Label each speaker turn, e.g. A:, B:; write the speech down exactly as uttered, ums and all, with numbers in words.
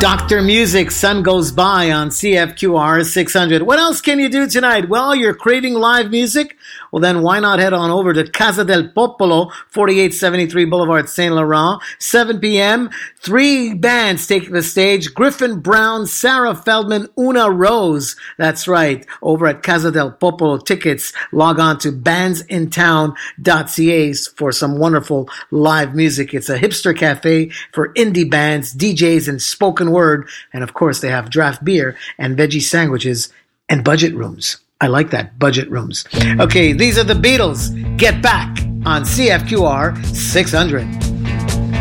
A: Doctor Music, Sun Goes By on C F Q R six hundred. What else can you do tonight? Well, you're craving live music? Well, then why not head on over to Casa del Popolo, forty-eight seventy-three Boulevard Saint Laurent, seven p.m. Three bands taking the stage: Griffin Brown, Sarah Feldman, Una Rose. That's right, over at Casa del Popolo. Tickets, log on to bands in town dot c a for some wonderful live music. It's a hipster cafe for indie bands, D Js, and spoken word. And of course, they have draft beer and veggie sandwiches and budget rooms. I like that, budget rooms. Okay, these are the Beatles. Get Back on C F Q R six hundred.